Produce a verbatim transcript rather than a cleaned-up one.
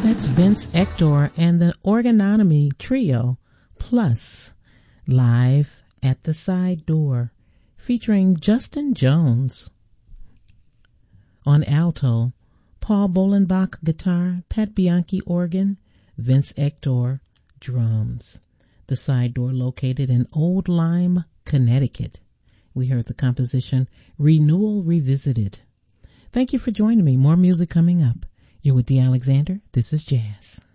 That's Vince Ector and the Organonomy Trio, plus Live at the Side Door, featuring Justin Jones. On alto, Paul Bolenbach guitar, Pat Bianchi organ, Vince Ector drums. The Side Door located in Old Lyme, Connecticut. We heard the composition Renewal Revisited. Thank you for joining me. More music coming up. You're with Dee Alexander. This is Jazz.